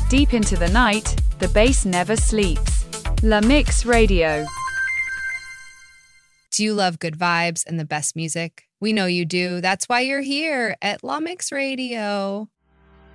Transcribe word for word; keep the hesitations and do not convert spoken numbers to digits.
Deep into the night, the bass never sleeps. La Mix Radio. Do you love good vibes and the best music? We know you do. That's why you're here at La Mix Radio.